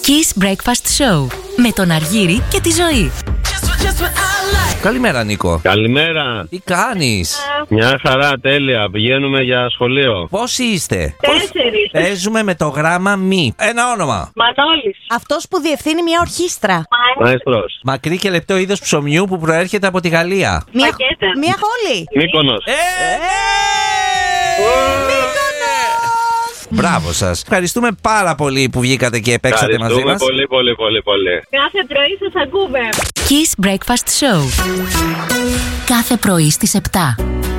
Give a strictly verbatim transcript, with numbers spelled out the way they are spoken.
Kiss Breakfast Show με τον Αργύρη και τη Ζωή. Καλημέρα, Νίκο. Καλημέρα. Τι κάνεις? Μια χαρά, τέλεια. Πηγαίνουμε για σχολείο. Πόσοι είστε? Τέσσερις. Παίζουμε με το γράμμα μη. Ένα όνομα. Μανώλης. Αυτός που διευθύνει μια ορχήστρα. Μαέστρος. Μακρύ και λεπτό είδος ψωμιού που προέρχεται από τη Γαλλία. Μια, Πακέτα. μια πόλη. Μύκονος. Ε, Μπράβο σας. Ευχαριστούμε πάρα πολύ που βγήκατε και παίξατε μαζί Ευχαριστούμε μας. πολύ, πολύ, πολύ, πολύ. Κάθε πρωί σας ακούμε. Kiss Breakfast Show. Κάθε πρωί στις επτά.